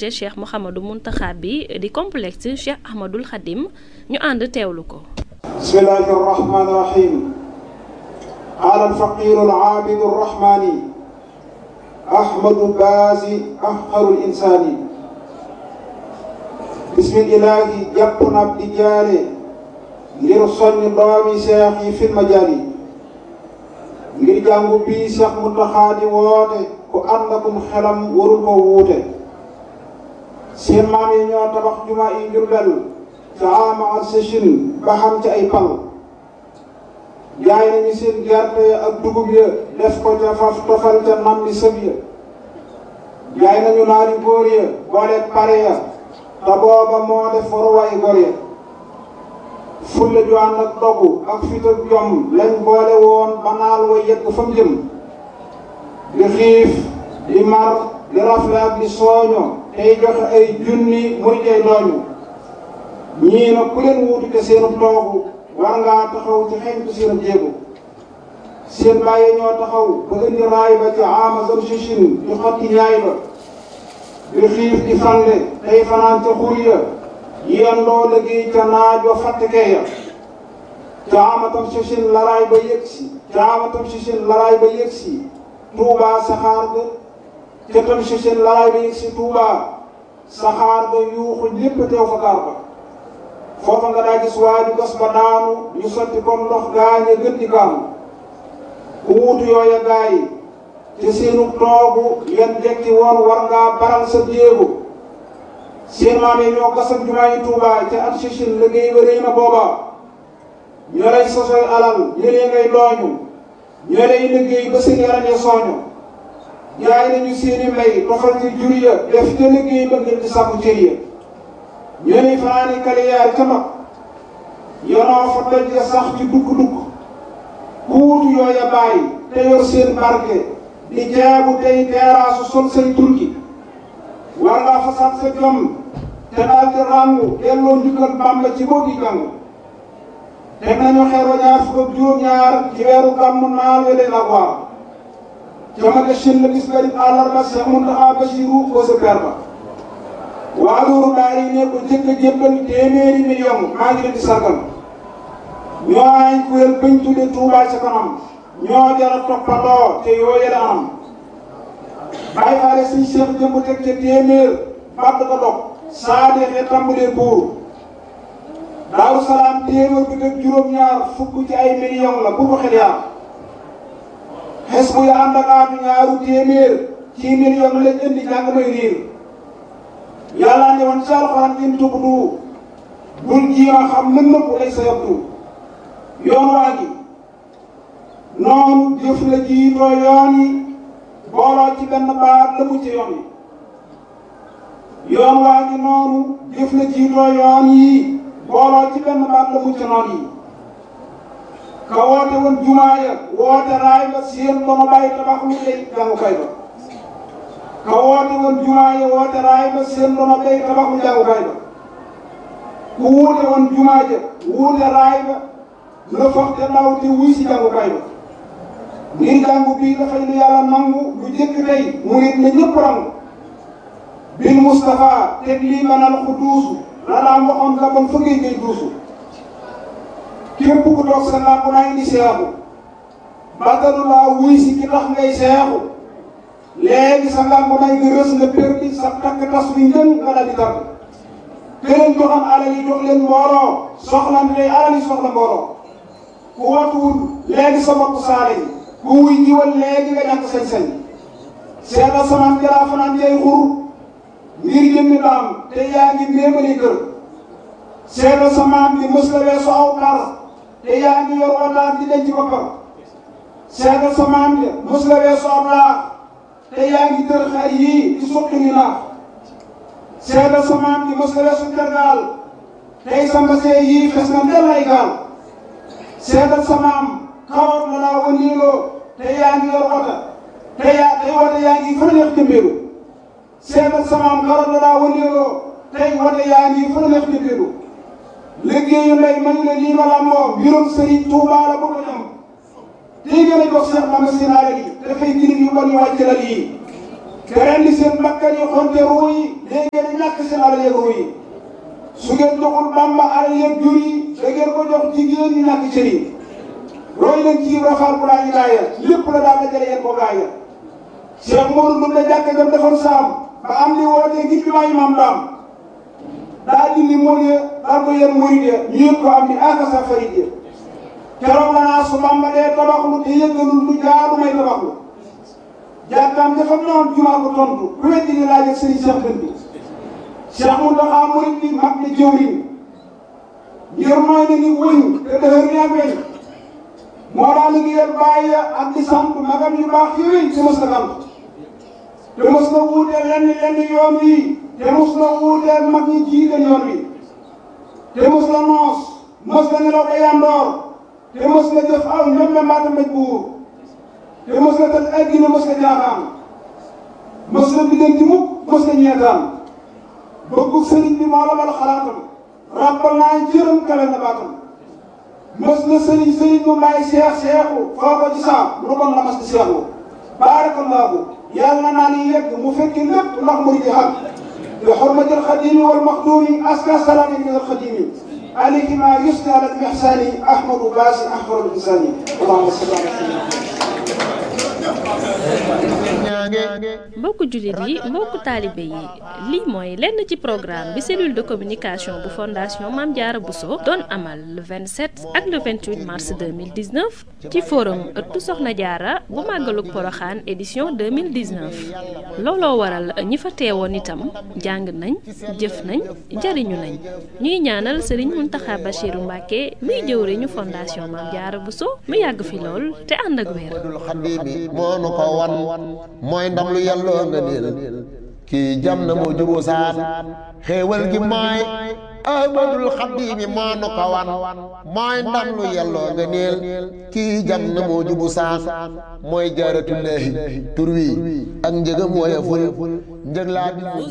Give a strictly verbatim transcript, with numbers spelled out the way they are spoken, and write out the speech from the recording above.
projet Cheikh Mouhamadou Mountakha bi di complexe Cheikh Ahmadoul Khadim ñu ànd teewlu ko. bismillahi rahmani rahim. qaala alfaqiru alaabidu arrahmani ahmadu baasi afqaru linsani. bismillahi jàpp na ab di jaare ngir soññ doomi seex yi fil majaali ngir jàngu bii Cheikh Mountakha di woote ku ànd akum xelam warul ko wuute. seen maam yi ñoo tabax jumaa yi Jurbel ca ama al seshin ba xam ci ay pal. jaay nañu seen gerte ya ak dugub ya def ko ca faf tofal ca nam li sëb ya. jaay nañu naari góor ya booleeg pare ya te booba moo def waruwaay góor ya. fulle ju ànd ak dogu ak fit ak jom lañ boole woon ba naal wa yegg fa mu jëm. di xiif di mar di rafle ak di sooño tey joxe ay junni muy jay dooñu. ñii nag ku leen wuutu te seenu toogu war ngaa taxaw ci xeñtu seen jéego. seen bàyyi ñoo taxaw ba indi raay ba ci ama zam sichin di xotti ñaay ba. di xiif di fande tey fanaan ca xur ya yendoo liggéey ca naaj wa fattikee ya. caamatam sichin laraay ba yëg si caamatam sichin laraay ba yëg si Touba saxaar ga ca tam sichin laraay ba yëg si Touba saxaar ga yuuxu lépp teew fa gaar ba. foofa nga daa gis waaju gas ba daanu ñu sotti comme ndox gaañe gën di gaanu. ku wuutu yooya gaay yi te seenu toogu yan jekki woon war ngaa baral sa jéego. seen maam yi ñoo gasam jumaa yi Touba ca at sichin liggéey ba rëy na booba. ñoo lay sosoy alal ñëlee ngay dooñu ñoo lay liggéey ba seen yaram ya sooñu. jaay nañu seeni mbay tofal ci jur ya def ca liggéey ba ngir di sàkku cër ya. ñoo lay fanaani kaliyaar ca mag yonoo fa doj ya sax ci dugg-dugg. ku wutu yooya bàyyi te yor seen barke di jaabu tey teeraasu sol say turki. war ngaa fasaat sa jom te daal di ràngu delloo njukkal Bàmba ci boo gi jàng. teg nañu xeer wa ñaar fukk ak juróom-ñaar ci weeru gàmmu naal wele la waar. ca maga shin la bis bari àllarba Cheikh Mountakha Bassirou ko sa per ba. waa loolu daal yi ne ko jëkk a jébbal téeméeri million maa ngi leen di sargal. ñoo ay kuréel bañ tudde Touba ca kanam ñoo jara toppandoo te yooye la am. bàyyi faale suñ Cheikh jëmb teg ca téeméer bàtt ko dog saa deexee tàmbalee buur. Daaru Salaam téeméer bi teg juróom-ñaar fukk ci ay million la bu ko xel yaa. xes bu ya ànd ak aatu ñaaru téeméer ci million lañ indi jàng may riir. yàlla ne woon ci alxuraan in tubdu bul jiima xam mën nëpp lay sa yabdu. yoon waa gi noonu jëf la jiitoo yoon yi booloo ci benn baat la mu ci yoon yi. yoon waa gi noonu jëf la jiitoo yoon yi booloo ci benn baat la mu ci noon yi. ka woote woon jumaa ya woote raay ba seen dono bàyyi tabax lu lay jàngukaay ba. ka woote woon jumaa ya woote raay ba seen dono bàyyi tabax lu jàngukaay ba. ku wuute woon jumaa ja wuute raay ba la foog te daw te wuy si jàngukaay ba. ngir jàngu bii dafay lu yàlla nangu lu jëkk tey mu nit ne ñëpp rangu. bil Moustapha teg lii manal ku duusu la daan waxoon la bon fa ngay ngay duusu. képp ku toog sa làmp naa indi seexu bàttalu laa wuy si ki tax ngay seexu. léegi sa làmp naa nga rës nga perdi sa takk tas wi njën nga dal di tàgg. te leen joxam alal yi jox leen mbooloo soxlante tey alal yi soxla mbooloo. ku watuwul léegi sa bopp saale yi ku wuy jiwal léegi nga ñàkk sañ-sañ. seetal samaan jalaa fanaan jay xur ngir jëmmi daam te yaa ngi méemali kër. seetal samaan bi mës la weesu aw par te yaa ngi yor wataat di denc boppam. seetal samaan bi mës la weesu aw laax te yaa ngi tër xar yii di suqi ni naax. seetal samaan bi mës la weesu tergaal tey sambasee yii fes na ndel ay gaal. seetal samaam xawat la laa wëndeeloo te yaa ngi yor wata te yaa tey wata yaa ngi fa neex jëmbeelu. seetal samaam xawat la laa wëndeeloo tey wata yaa ngi fa neex jëmbeelu. liggéeyu ndey man la lii ma làmboo mbirum Sëriñ Tuubaa la bëgg a am. tey gën a jox Cheikh Bamba seen alal yi dafay gini yu bon yu wàcc la lii. te ren li seen bakkan yi xonte ruu yi léegi ngeen ñàkk seen alal yeeg ruu yi su ngeen joxul Bamba alal yeeg jur yi da ngeen ko jox jigéen ñi ñàkk cër yi roy leen ci Ibra Fall bu laa ñu gaaya lépp la daal dajale yéen ko gaaya Cheikh Modou mën na jàkk jam defoon saam ba am li wootee ngir bi maayi maam daam daa dindi mool ya daal ko yéen murid ya ñu yëg ko am ni akasa farid ya keroog la naa su Bamba dee tabaxlu te yëggalul lu jaadu may tabaxlu jàkkaam dafa noon jumaa ko tontu ku weddi ni laaj ak sëriñ Cheikh Dën bi Cheikh Mountakha murid bi mag ni jëwriñ ngir mooy ne ni wëñ te dëhër ni ak weñ moo daa liggéeyal bàyyi ak di sant magam yu baax yooyu te mos na sant te mos na wuuteel lenn lenn yoon wi te mos na wuuteel mag ñi jiite yoon wi te mos na noos mos na nelaw ba yandoor te mos na jëf aw ñoom la mbaata mbéj buur te mos na tëj ay gine mos na jaaxaan mos na biddanti mukk mos na ñeetaan bëggu sëriñ bi moo la mal xalaatam rappal naa jërëm kale na baatam mos na sëriñ sëriñ mu may seex seexu foo ko ci saam lu bon la mas di seexu baarakallaahu yàlla naa ni yegg mu fekki lépp ndax murid yi xam bi xurmatil xadimi wal maxduumi aska salaami min al xadimi alayhi ma yusni ala al ihsani ahmadu baasi ahmadu insani allahumma salli ala mbokku jullit yi mbokku taalibe yi lii mooy lenn ci programme bi cellule de communication bu fondation Mame Diarra Bousso doon amal le vingt-sept ak le vingt-huit mars deux mille dix-neuf ci forum ëttu Soxna Diarra bu màggalug Poroxaan édition deux mille dix-neuf looloo waral ñi fa teewoon itam jàng nañ jëf nañ jariñu nañ ñuy ñaanal Serigne Mountakha Bachirou Mbacké muy jëwriñu fondation Mame Diarra Bousso mu yàgg fi lool te ànd ak wér. mooy ndam lu yàlloo nga niil kii jam na moo juboo saan xéewal gi mooy ahmadul xadimi moo nu ko wan mooy ndam lu yàlloo nga niil kii jam na moo jubu saan mooy jaaratullaahi tur wi ak njëgam woyeful njëg laa bi